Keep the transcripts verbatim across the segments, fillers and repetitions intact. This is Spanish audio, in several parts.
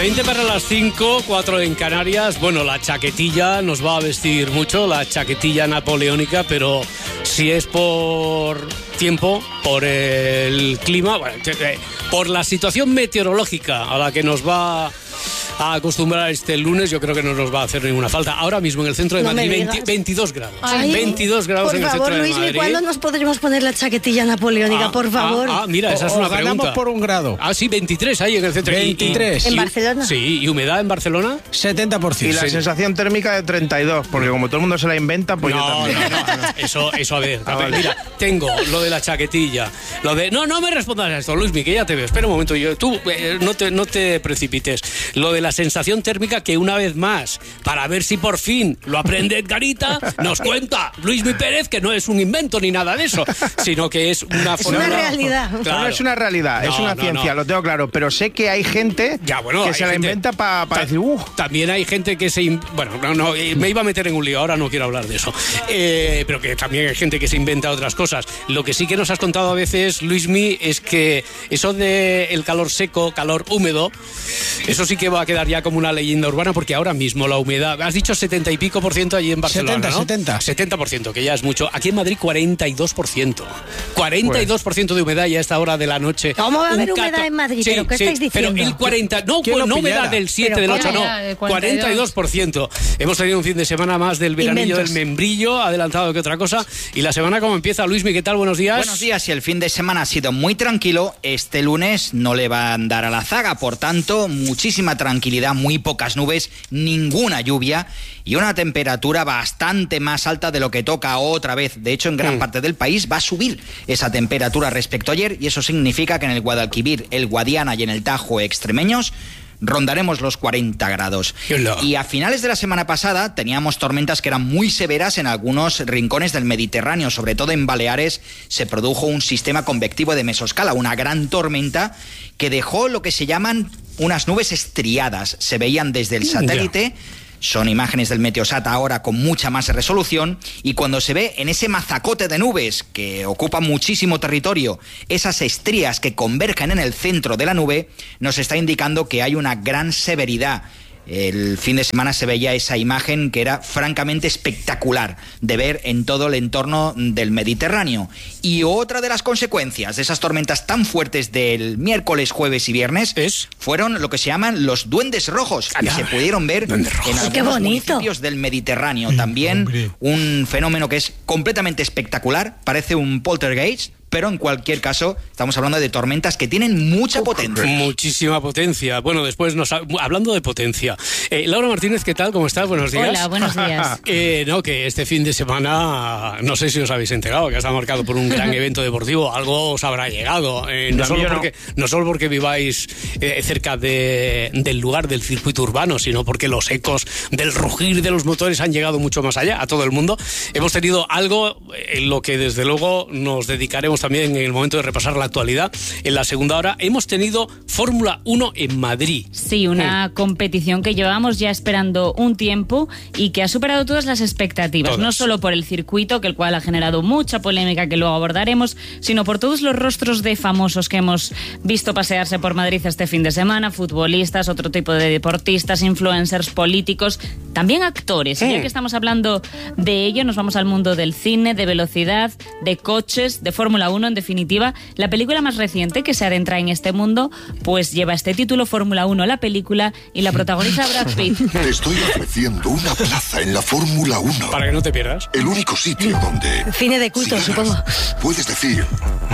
veinte para las cinco, cuatro en Canarias. Bueno, la chaquetilla nos va a vestir mucho, la chaquetilla napoleónica, pero si es por tiempo, por el clima, bueno, por la situación meteorológica a la que nos va a acostumbrar este lunes, yo creo que no nos va a hacer ninguna falta. Ahora mismo en el centro de no Madrid, veinte, veintidós grados. Ay, veintidós grados en el favor, centro de Luis, Madrid. Por favor, Luis, ¿cuándo nos podremos poner la chaquetilla napoleónica, ah, por favor? Ah, ah, mira, esa es una o pregunta. ganamos por un grado. Ah, sí, veintitrés ahí en el centro. veintitrés. Y, y, ¿En y, Barcelona? Sí, ¿y humedad en Barcelona? setenta por ciento. Y la Sí. sensación térmica de treinta y dos, porque como todo el mundo se la inventa, pues yo No, también. no, no, no. Eso, eso a ver. Ah, a ver, vale. Mira, tengo lo de la chaquetilla, lo de... No, no me respondas a esto, Luismi, que ya te veo. Espera un momento, yo, tú eh, no, te, no te precipites. Lo de la sensación térmica que una vez más, para ver si por fin lo aprende Edgarita, nos cuenta Luismi Pérez que no es un invento ni nada de eso, sino que es una Es fórmula... una realidad. Claro. No es una realidad, No, es una no, ciencia, no. lo tengo claro. Pero sé que hay gente Ya, bueno, que hay se la gente- inventa para Ta- decir, uh, También hay gente que se... in- Bueno, no, no, eh, me iba a meter en un lío, ahora no quiero hablar de eso. Eh, pero que también hay gente que se inventa otras cosas. Lo que sí que nos has contado a veces, Luismi, es que eso de el calor seco, calor húmedo, eso sí que va a quedar ya como una leyenda urbana, porque ahora mismo la humedad... Has dicho setenta y pico por ciento allí en Barcelona, setenta, ¿no? setenta. setenta por ciento, que ya es mucho. Aquí en Madrid, cuarenta y dos por ciento. cuarenta y dos por ciento de humedad ya a esta hora de la noche. ¿Cómo va a haber Un humedad cato- en Madrid? Sí, ¿Pero qué sí, estáis diciendo? Pero el cuarenta... No, ¿Quién lo no humedad pillara? del siete, ¿Pero del ocho, cómo? no. Ya, de cuarenta y dos por ciento. Hemos tenido un fin de semana más del veranillo Inventos. del membrillo, adelantado que otra cosa. Y la semana como empieza, Luismi, ¿qué tal? Buenos días. Buenos días, y el fin de semana ha sido muy tranquilo. Este lunes no le va a andar a la zaga, por tanto, muchísima tranquilidad, muy pocas nubes, ninguna lluvia y una temperatura bastante más alta de lo que toca otra vez. De hecho, en gran Mm. parte del país va a subir esa temperatura respecto a ayer, y eso significa que en el Guadalquivir, el Guadiana y en el Tajo extremeños rondaremos los cuarenta grados. Hola. Y a finales de la semana pasada teníamos tormentas que eran muy severas en algunos rincones del Mediterráneo, sobre todo en Baleares se produjo un sistema convectivo de mesoscala, una gran tormenta que dejó lo que se llaman unas nubes estriadas. Se veían desde el satélite. Son imágenes del Meteosat ahora con mucha más resolución, y cuando se ve en ese mazacote de nubes que ocupa muchísimo territorio, esas estrías que convergen en el centro de la nube, nos está indicando que hay una gran severidad. El fin de semana se veía esa imagen que era francamente espectacular de ver en todo el entorno del Mediterráneo. Y otra de las consecuencias de esas tormentas tan fuertes del miércoles, jueves y viernes ¿Es? fueron lo que se llaman los duendes rojos, que Anda. se pudieron ver Duendes rojos. en Ay, qué algunos bonito. municipios del Mediterráneo. También hombre. un fenómeno que es completamente espectacular, parece un poltergeist, pero en cualquier caso estamos hablando de tormentas que tienen mucha potencia. Muchísima potencia. Bueno, después nos ha- hablando de potencia. Eh, Laura Martínez, ¿qué tal? ¿Cómo estás? Buenos días. Hola, buenos días. Eh, no, que este fin de semana, no sé si os habéis enterado, que está marcado por un gran evento deportivo. Algo os habrá llegado. Eh, no, A mí solo yo no. porque, no solo porque viváis eh, cerca de, del lugar del circuito urbano, sino porque los ecos del rugir de los motores han llegado mucho más allá, a todo el mundo. Hemos tenido algo en lo que desde luego nos dedicaremos también en el momento de repasar la actualidad. En la segunda hora hemos tenido Fórmula uno en Madrid. Sí, una competición que llevábamos ya esperando un tiempo y que ha superado todas las expectativas, Todas. no solo por el circuito, que el cual ha generado mucha polémica que luego abordaremos, sino por todos los rostros de famosos que hemos visto pasearse por Madrid este fin de semana, futbolistas, otro tipo de deportistas, influencers, políticos, también actores. Y ya que estamos hablando de ello, nos vamos al mundo del cine, de velocidad, de coches, de Fórmula uno, en definitiva. La película más reciente que se adentra en este mundo, pues lleva este título, Fórmula uno, la película, y la protagoniza Brad Pitt. Te estoy ofreciendo una plaza en la Fórmula uno. Para que no te pierdas. El único sitio donde... Cine de culto, si ganas, supongo. puedes decir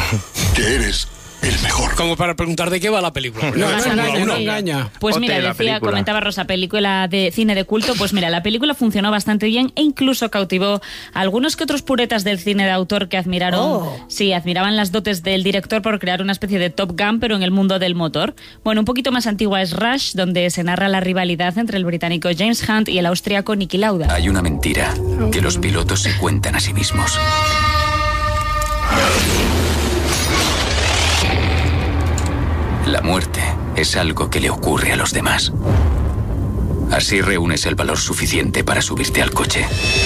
que eres el mejor. Como para preguntar de qué va la película. No, es no Fórmula engaña, uno. no engaña. Pues Ote mira, la decía, película. comentaba Rosa, película de cine de culto, pues mira, la película funcionó bastante bien e incluso cautivó a algunos que otros puretas del cine de autor que admiraron, Oh. sí, admiraban las dotes del director por crear una especie de Top Gun, pero en el mundo del motor. Bueno, un poquito más antigua es Rush, donde se narra la rivalidad entre el británico James Hunt y el austriaco Niki Lauda. Hay una mentira que los pilotos se cuentan a sí mismos. La muerte es algo que le ocurre a los demás. Así reúnes el valor suficiente para subirte al coche.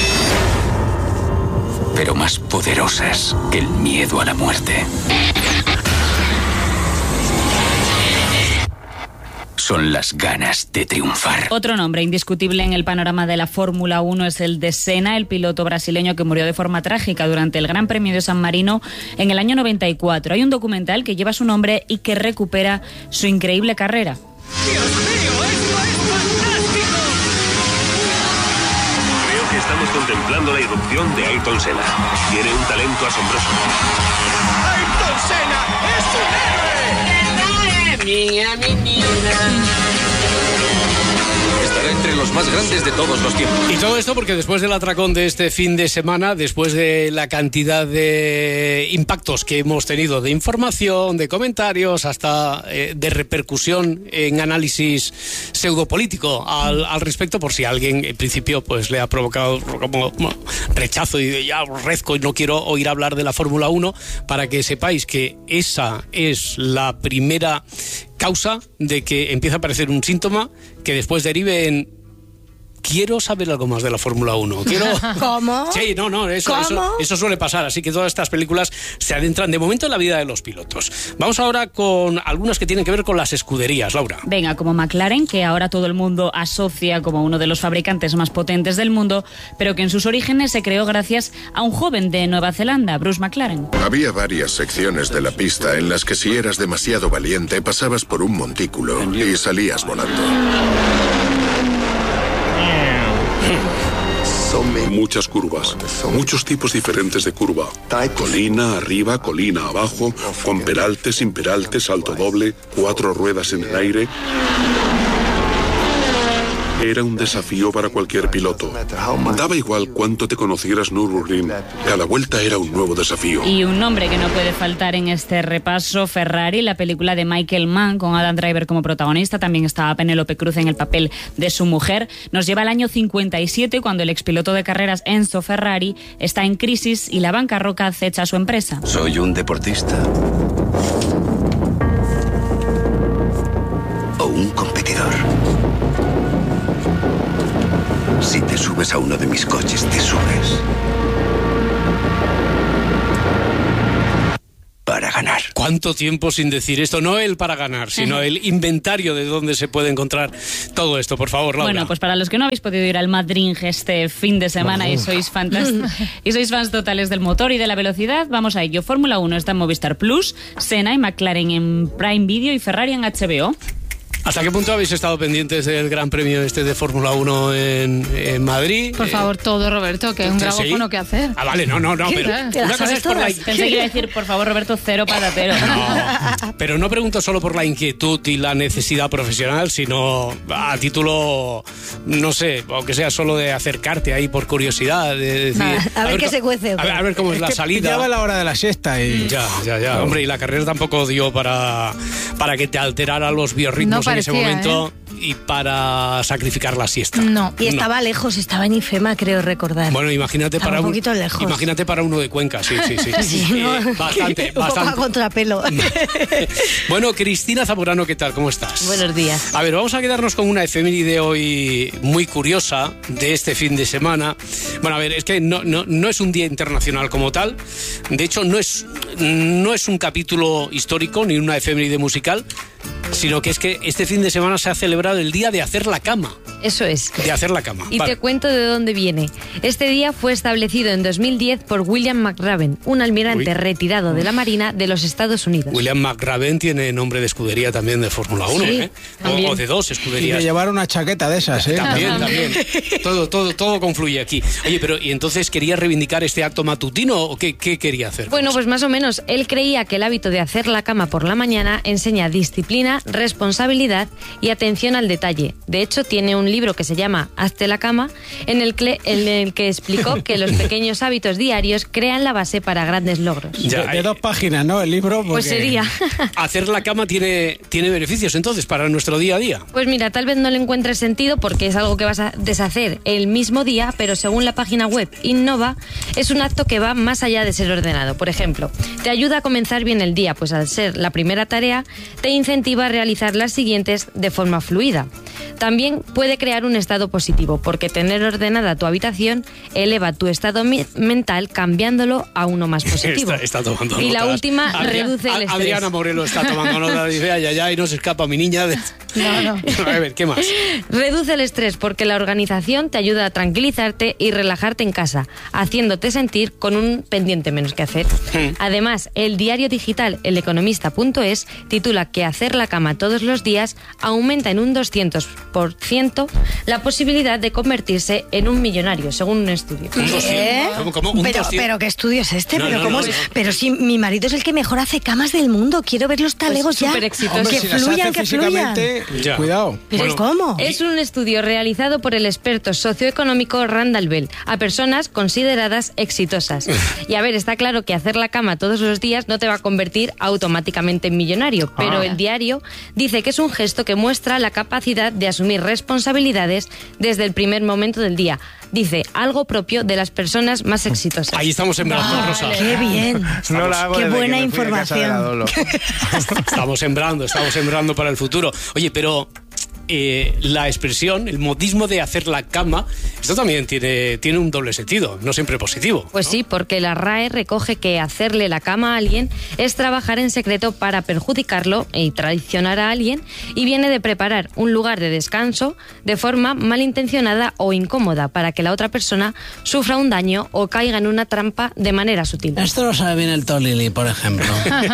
Pero más poderosas que el miedo a la muerte son las ganas de triunfar. Otro nombre indiscutible en el panorama de la Fórmula uno es el de Senna, el piloto brasileño que murió de forma trágica durante el Gran Premio de San Marino en el año noventa y cuatro. Hay un documental que lleva su nombre y que recupera su increíble carrera. ¡Dios mío, esto es fantástico! Creo que estamos contemplando la irrupción de Ayrton Senna. Tiene un talento asombroso. ¡Ayrton Senna es un héroe! Niña, mi niña. Estará entre los más grandes de todos los tiempos. Y todo esto porque después del atracón de este fin de semana, después de la cantidad de impactos que hemos tenido de información, de comentarios, hasta eh, de repercusión en análisis pseudopolítico al, al respecto, por si a alguien en principio pues le ha provocado como rechazo y ya aborrezco y no quiero oír hablar de la Fórmula uno, para que sepáis que esa es la primera causa de que empieza a aparecer un síntoma que después derive en quiero saber algo más de la Fórmula uno. Quiero... ¿Cómo? Sí, no, no, eso, eso, eso suele pasar, así que todas estas películas se adentran de momento en la vida de los pilotos. Vamos ahora con algunas que tienen que ver con las escuderías, Laura. Venga, como McLaren, que ahora todo el mundo asocia como uno de los fabricantes más potentes del mundo, pero que en sus orígenes se creó gracias a un joven de Nueva Zelanda, Bruce McLaren. Había varias secciones de la pista en las que si eras demasiado valiente pasabas por un montículo y salías volando. Muchas curvas, muchos tipos diferentes de curva. Colina arriba, colina abajo, con peralte, sin peralte, salto doble, cuatro ruedas en el aire. Era un desafío para cualquier piloto. Daba igual cuánto te conocieras Nürburgring, cada vuelta era un nuevo desafío. Y un nombre que no puede faltar en este repaso, Ferrari, la película de Michael Mann con Adam Driver como protagonista. También estaba Penélope Cruz en el papel de su mujer. Nos lleva al año cincuenta y siete, cuando el expiloto de carreras Enzo Ferrari está en crisis y la bancarrota acecha a su empresa. Soy un deportista o un competidor. Si te subes a uno de mis coches, te subes para ganar. ¿Cuánto tiempo sin decir esto? No el para ganar, sino el inventario de dónde se puede encontrar todo esto. Por favor, Laura. Bueno, pues para los que no habéis podido ir al Madrid este fin de semana y sois fantásticos y sois fans totales del motor y de la velocidad, vamos a ello. Fórmula uno está en Movistar Plus, Senna y McLaren en Prime Video y Ferrari en H B O. ¿Hasta qué punto habéis estado pendientes del Gran Premio este de Fórmula uno en, en Madrid? Por favor, todo, Roberto, que es un grabófono que hacer. Ah, vale, no, no, no, pero una cosa es por la... Pensé que iba a decir, por favor, Roberto, cero patatero. No, pero no pregunto solo por la inquietud y la necesidad profesional, sino a título, no sé, aunque sea solo de acercarte ahí por curiosidad, de decir... A, a, a ver qué se cuece. A ver, a ver cómo es, es la que salida. Pillaba la hora de la siesta y... Ya, ya, ya. No. Hombre, y la carrera tampoco dio para, para que te alterara los biorritmos no en ese momento... ¿eh? Y para sacrificar la siesta. No. Y estaba no. lejos, estaba en IFEMA, creo recordar. Bueno, imagínate estaba para un poquito un, lejos. Imagínate para uno de Cuenca, sí, sí, sí. sí eh, no, bastante, un bastante. poco a contrapelo. Bueno, Cristina Zamorano, ¿qué tal? ¿Cómo estás? Buenos días. A ver, vamos a quedarnos con una efeméride hoy muy curiosa de este fin de semana. Bueno, a ver, es que no, no, no es un día internacional como tal. De hecho, no es, no es un capítulo histórico ni una efeméride musical, sino que es que este fin de semana se ha celebrado el día de hacer la cama. Eso es. De hacer la cama. Y vale. Te cuento de dónde viene. Este día fue establecido en dos mil diez por William McRaven, un almirante Uy. retirado de la Marina de los Estados Unidos. William McRaven tiene nombre de escudería también de Fórmula uno, sí, ¿eh? O, o de dos escuderías. Y de llevar una chaqueta de esas, ¿eh? También, también. Todo, todo, todo confluye aquí. Oye, pero ¿y entonces quería reivindicar este acto matutino o qué, qué quería hacer? Bueno, pues más o menos. Él creía que el hábito de hacer la cama por la mañana enseña disciplina, responsabilidad y atención al detalle. De hecho, tiene un libro que se llama Hazte la cama, en el que, en el que explicó que los pequeños hábitos diarios crean la base para grandes logros. Ya, de, de dos páginas, ¿no? El libro. Porque... Pues sería. Hacer la cama tiene, tiene beneficios entonces para nuestro día a día. Pues mira, tal vez no le encuentres sentido porque es algo que vas a deshacer el mismo día, pero según la página web Innova, es un acto que va más allá de ser ordenado. Por ejemplo, te ayuda a comenzar bien el día, pues al ser la primera tarea, te incentiva a realizar las siguientes de forma fluida. También puede crear un estado positivo, porque tener ordenada tu habitación eleva tu estado mi- mental cambiándolo a uno más positivo. Está, está tomando Y la notas. última Adriana- reduce el estrés. Adriana Morelo está tomando nota. Dice, ay, ay, ay, no se escapa mi niña. De... No, no. A ver, ¿qué más? Reduce el estrés porque la organización te ayuda a tranquilizarte y relajarte en casa, haciéndote sentir con un pendiente menos que hacer. Además, el diario digital El Economista punto es titula que hacer la cama todos los días aumenta en un doscientos por ciento la posibilidad de convertirse en un millonario, según un estudio. ¿Qué? ¿Cómo, cómo? Un Pero, doscientos. pero ¿qué estudio es este? No, pero, no, ¿cómo no, es? no. pero si mi marido es el que mejor hace camas del mundo. Quiero ver los talegos ya. súper exitoso. Hombre, que si las fluyan, hace que fluyan. físicamente, Ya. cuidado. ¿Pero Bueno, cómo? Es un estudio realizado por el experto socioeconómico Randall Bell a personas consideradas exitosas. Y a ver, está claro que hacer la cama todos los días no te va a convertir automáticamente en millonario, pero Ah. el diario dice que es un gesto que muestra la capacidad de asumir responsabilidades desde el primer momento del día. Dice, algo propio de las personas más exitosas. Ahí estamos sembrando, Vale. Rosa. Qué bien. No la hago Qué desde buena que me fui de casa de la Dolo. Estamos sembrando, estamos sembrando para el futuro. Oye, pero eh, la expresión, el modismo de hacer la cama, esto también tiene, tiene un doble sentido, no siempre positivo. Pues sí, porque la R A E recoge que hacerle la cama a alguien es trabajar en secreto para perjudicarlo y traicionar a alguien, y viene de preparar un lugar de descanso de forma malintencionada o incómoda para que la otra persona sufra un daño o caiga en una trampa de manera sutil. Esto lo sabe bien el Tolili, por ejemplo.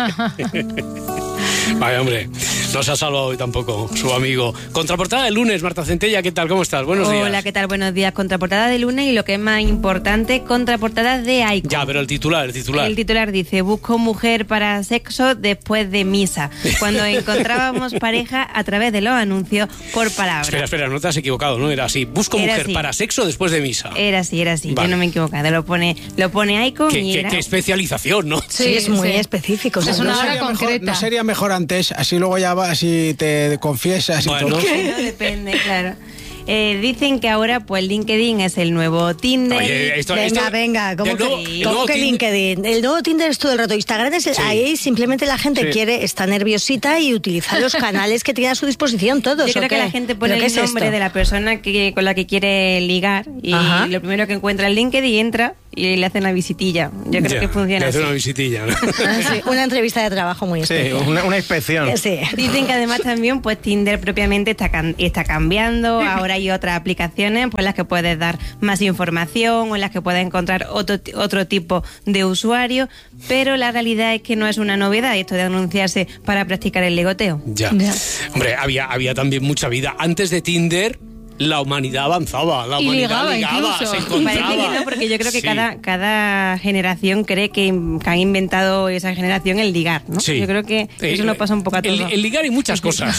Vaya, hombre, no se ha salvado hoy tampoco su amigo. Contraportada del lunes, Marta Centella, ¿qué tal? ¿Cómo estás? Buenos días. Hola, ¿qué tal? Buenos días. Contraportada de lunes y lo que es más importante, contraportada de Aiko. Ya, pero el titular, el titular. El titular dice, busco mujer para sexo después de misa, cuando encontrábamos pareja a través de los anuncios por palabra. Espera, espera, no te has equivocado, ¿no? Era así, busco Era mujer así. para sexo después de misa. Era así, era así, Vale. yo no me he equivocado. Lo pone, lo pone Aiko Qué, y qué- era... qué especialización, ¿no? Sí, es muy sí. específico. Es una ¿No hora sería, mejor, concreta. ¿No sería mejor antes? Así luego ya vas y te confiesas y Bueno. todo. No depende, claro. Eh, dicen que ahora pues LinkedIn es el nuevo Tinder. Oye, esto- Venga, esto- venga, ¿cómo el que, nuevo- el cómo nuevo que Tinder- LinkedIn? El nuevo Tinder es todo el rato. Instagram es el- Sí. ahí simplemente la gente Sí. quiere, está nerviosita y utiliza los canales que tiene a su disposición todos. Yo creo ¿o que qué? la gente pone ¿Pero qué el es nombre esto? de la persona que, con la que quiere ligar y Ajá. lo primero que encuentra es LinkedIn, entra y le hace una visitilla. Yo creo Ya, que funciona le hace así. una visitilla, ¿no? Ah, sí, una entrevista de trabajo muy Sí, especial. una, una inspección. Eh, Sí. Dicen que además también pues Tinder propiamente está, can- está cambiando, ahora hay otras aplicaciones por las que puedes dar más información o en las que puedes encontrar otro, ti- otro tipo de usuario, pero la realidad es que no es una novedad esto de anunciarse para practicar el ligoteo. Ya. Hombre, había, había también mucha vida. Antes de Tinder, la humanidad avanzaba. La Y humanidad ligaba ligaba, incluso. se encontraba. Parece que no, porque yo creo que Sí. cada, cada generación cree que, que han inventado esa generación el ligar, ¿no? Sí. Yo creo que eso Eh, nos pasa un poco a el, todos. el ligar y muchas cosas.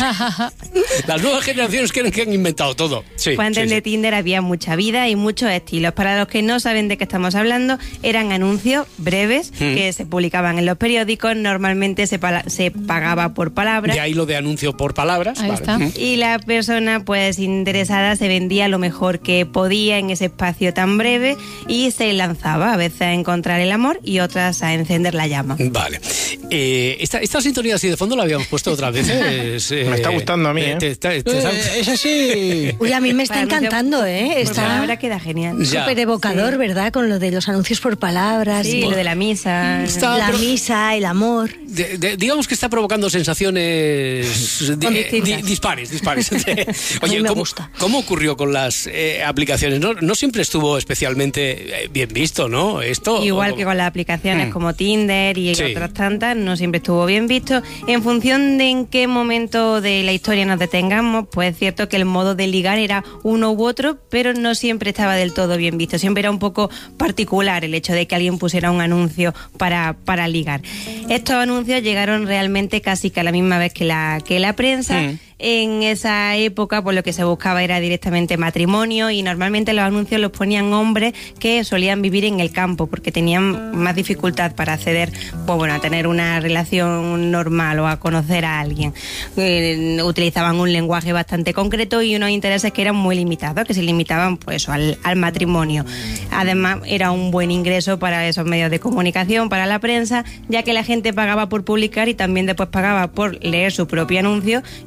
Las nuevas generaciones creen que han inventado todo. Sí, Pues antes sí, de sí. Tinder había mucha vida y muchos estilos. Para los que no saben de qué estamos hablando, eran anuncios breves Mm. que se publicaban en los periódicos. Normalmente se, pala- se pagaba por palabra. De ahí lo de anuncio por palabras. Ahí vale. está. Mm. Y la persona pues interesada se vendía lo mejor que podía en ese espacio tan breve y se lanzaba a veces a encontrar el amor y otras a encender la llama. Vale. Eh, esta, esta sintonía así de fondo la habíamos puesto otras veces. eh, Me está gustando a mí, ¿eh? te- te- te- Eh, es así. Uy, a mí me está Para anuncio- encantando, ¿eh? Por Está palabra queda genial. Ya. súper evocador, ¿verdad? Con lo de los anuncios por palabras. Sí, y lo de la misa. Está- la pero- misa, el amor. De- de- digamos que está provocando sensaciones di- Con eh, distintas. di- dispares, dispares. A Oye, mí me ¿cómo, gusta. ¿cómo ocurrió con las eh, aplicaciones? No, no siempre estuvo especialmente eh, bien visto, ¿no? Esto Igual o- que con las aplicaciones Mm. como Tinder y Sí. otras tantas, no siempre estuvo bien visto. En función de en qué momento de la historia nos detengamos, pues es cierto que el modo de ligar era uno u otro, pero no siempre estaba del todo bien visto. Siempre era un poco particular el hecho de que alguien pusiera un anuncio para, para ligar. Estos anuncios llegaron realmente casi que a la misma vez que la, que la prensa. Mm. En esa época, pues lo que se buscaba era directamente matrimonio y normalmente los anuncios los ponían hombres que solían vivir en el campo porque tenían más dificultad para acceder, pues bueno, a tener una relación normal o a conocer a alguien. Eh, utilizaban un lenguaje bastante concreto y unos intereses que eran muy limitados, que se limitaban pues eso, al, al matrimonio. Además, era un buen ingreso para esos medios de comunicación, para la prensa, ya que la gente pagaba por publicar y también después pagaba por leer su propio anuncio y los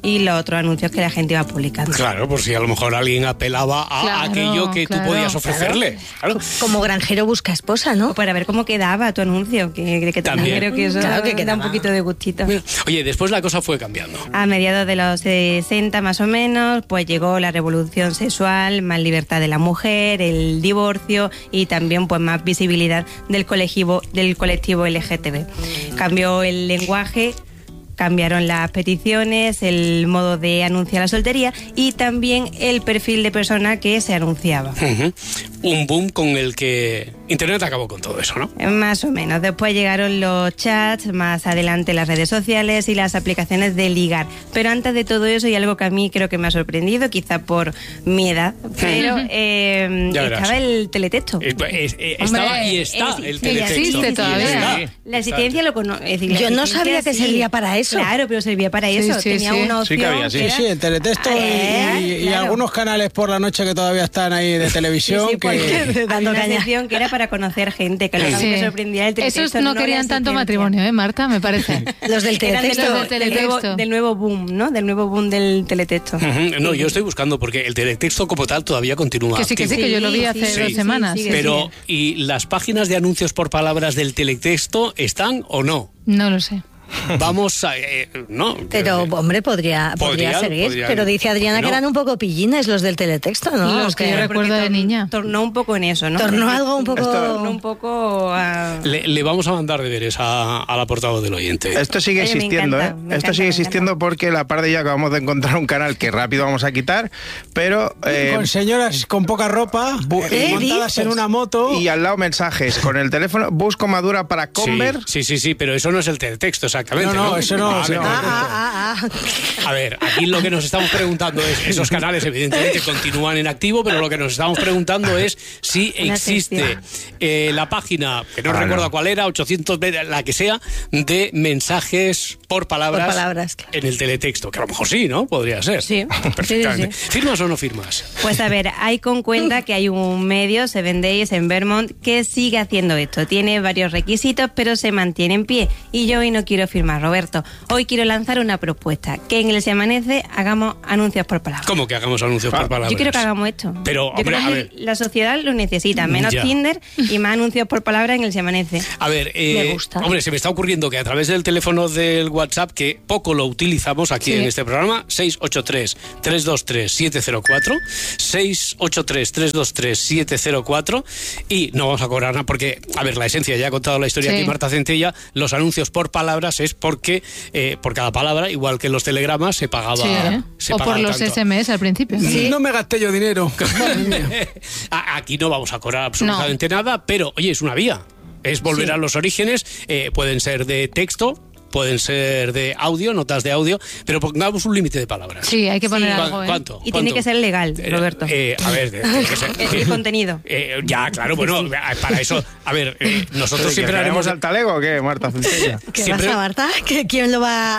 otros anuncios que la gente iba publicando. Claro, por si a lo mejor alguien apelaba a Claro, aquello que claro, tú podías ofrecerle. Claro. Como granjero busca esposa, ¿no? O para ver cómo quedaba tu anuncio, que, que También. creo que eso Claro que da quedaba. un poquito de gustito. Oye, después la cosa fue cambiando. A mediados de los sesenta más o menos, pues llegó la revolución sexual, más libertad de la mujer, el divorcio y también pues más visibilidad del colectivo, del colectivo L G T B. Cambió el lenguaje, cambiaron las peticiones, el modo de anunciar la soltería y también el perfil de persona que se anunciaba. Ujú. Un boom con el que Internet acabó con todo eso, ¿no? Más o menos. Después llegaron los chats, más adelante las redes sociales y las aplicaciones de ligar. Pero antes de todo eso, y algo que a mí creo que me ha sorprendido, quizá por mi edad, pero eh, Ya verás. estaba el teletexto. Eh, eh, eh, estaba y está Exi- el sí, teletexto. existe Y todavía. está. La existencia lo conozco. Yo no sabía que servía para eso. Claro, pero servía para Sí, eso. sí, Tenía sí. una Sí opción. que había, sí. que Sí, era- el teletexto y- Eh, y, y claro. algunos canales por la noche que todavía están ahí de televisión. Sí, sí, porque que... había una sección que era para conocer gente, que lo que a mí me sorprendía el teletexto. Esos no había querían tanto existencia. matrimonio, ¿eh, Marta? Me parece. Los del Eran de teletexto. nuevo- Los del del, nuevo, teletexto. del nuevo boom, ¿no? Del nuevo boom del teletexto. Ujú. No, yo estoy buscando porque el teletexto como tal todavía continúa. Que sí, que sí, activo. que yo lo vi Sí, hace sí, dos sí, semanas. sí, sí, Pero, ¿y las páginas de anuncios por palabras del teletexto están o no? No lo sé. Vamos a... eh, no. Pero, hombre, podría, podría Podrían, seguir. podrían. Pero dice Adriana No. que eran un poco pillines los del teletexto, ¿no? Los ¿O que qué? yo recuerdo de niña. Tornó un poco en eso, ¿no? Tornó algo un poco... Tornó un poco a... Le, le vamos a mandar deberes a, a la portavoz del oyente. Esto sigue Oye, me existiendo, encanta, ¿eh? me Esto encanta, sigue me existiendo porque la par de ya acabamos de encontrar un canal que rápido vamos a quitar, pero... eh, con señoras con poca ropa, bu- eh, ¿Qué montadas dices? en una moto. Y al lado mensajes con el teléfono, busco madura para Conver. Sí, sí, sí, sí, pero eso no es el teletexto exactamente. No, no, ¿no? eso no, Vale, eso no. vale. Ah, ah, ah, ah. A ver, aquí lo que nos estamos preguntando es, esos canales evidentemente continúan en activo, pero lo que nos estamos preguntando es si Una existe sección. eh, la página, que no Ah, recuerdo no. cuál era, ochocientos, la que sea, de mensajes por palabras, Por palabras, claro. en el teletexto, que a lo mejor sí, ¿no? Podría ser. Sí. Perfectamente. Sí, ¿Firmas o no firmas? Pues a ver, Icon cuenta que hay un medio, Seven Days, en Vermont, que sigue haciendo esto. Tiene varios requisitos, pero se mantiene en pie. Y yo hoy no quiero firmar, Roberto. Hoy quiero lanzar una propuesta, que en el Se Amanece hagamos anuncios por palabras. ¿Cómo que hagamos anuncios por palabras? Yo quiero que hagamos esto. Pero, Yo hombre, creo a que ver. la sociedad lo necesita. Menos Ya. Tinder y más anuncios por palabra en el Se Amanece. A ver, eh, Me gusta. hombre, se me está ocurriendo que a través del teléfono del WhatsApp, que poco lo utilizamos aquí Sí. en este programa, seis ocho tres, tres dos tres, siete cero cuatro, seis ocho tres, tres dos tres, siete cero cuatro, y no vamos a cobrar nada porque, a ver, la esencia, ya ha contado la historia Sí. aquí Marta Centella, los anuncios por palabras es porque eh, por cada palabra, igual que en los telegramas, se pagaba, Sí, ¿eh? se O por pagaba los tanto. S M S al principio. No me gasté yo dinero. Madre mía. A- Aquí no vamos a cobrar absolutamente nada, pero oye, es una vía. Es volver a los orígenes, eh, pueden ser de texto, pueden ser de audio, notas de audio, pero pongamos un límite de palabras. Sí, hay que poner Sí. algo, ¿eh? ¿Cuánto? Y ¿Cuánto? tiene que ser legal, Eh, Roberto. eh, a ver, tiene que ser- el, el contenido. Eh, ya, claro, bueno, para eso, a ver, eh, nosotros siempre haremos... al talego o qué, Marta Centella? ¿Qué Siempre- pasa, Marta? ¿Que ¿Quién lo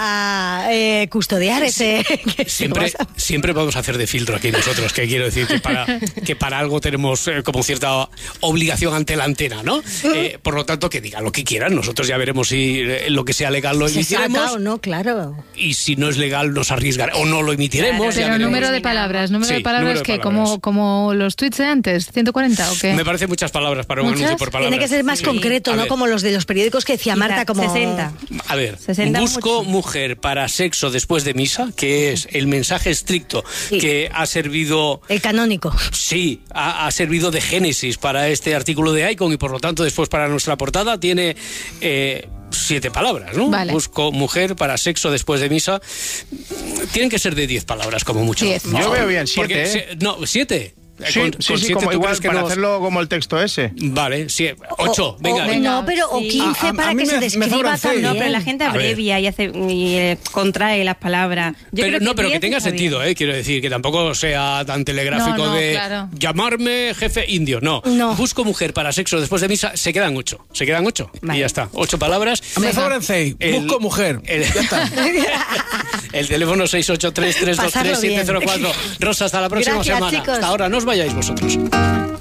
va a eh, custodiar ese...? ¿Qué Siempre, pasa? siempre podemos hacer de filtro aquí nosotros, que quiero decir que para, que para algo tenemos eh, como cierta obligación ante la antena, ¿no? Eh, por lo tanto, que digan lo que quieran, nosotros ya veremos si eh, lo que sea legal lo ¿Se saca emitiremos o no? Claro. y si no es legal nos arriesgaremos o no lo emitiremos. ya Pero veremos. número de palabras, número Sí, de palabras número de que palabras. como como los tweets de antes, ciento cuarenta o qué? Me parece muchas palabras para un ¿Muchas? anuncio por palabras. Tiene que ser más Sí. concreto, A ¿no? ver, Como los de los periódicos que decía Marta, como... sesenta. A ver, sesenta busco mucho. mujer para sexo después de misa, que es el mensaje estricto Sí. que ha servido... El canónico. Sí, ha, ha servido de génesis para este artículo de Icon y por lo tanto después para nuestra portada tiene eh, siete palabras, ¿no? Vale. Busco mujer para sexo después de misa. Tienen que ser de diez palabras como mucho. Diez. Yo veo bien Porque siete, ¿eh? se- no, siete. Sí, Con- sí, con sí, siete, como ¿tú igual crees que para nos- hacerlo como el texto ese. Vale, sí, ocho, O- venga. o- venga. no, pero o Sí. quince A- a- para a mí que se me- me describa sobran seis. también. No, pero la gente A ver. abrevia y hace y, eh, contrae las palabras. Yo Pero, creo no, pero que diez tenga está sentido, bien. ¿eh? Quiero decir, que tampoco sea tan telegráfico No, no, de claro. llamarme jefe indio. No. No. Busco mujer para sexo después de misa, se quedan ocho. Se quedan ocho. Vale. Y ya está. Ocho palabras. Me sobran seis. El- Busco mujer. El, Ya está. el teléfono seis ocho tres, tres dos tres, siete cero cuatro. Rosa, hasta la próxima Gracias, semana. chicos. Hasta ahora, no os vayáis vosotros.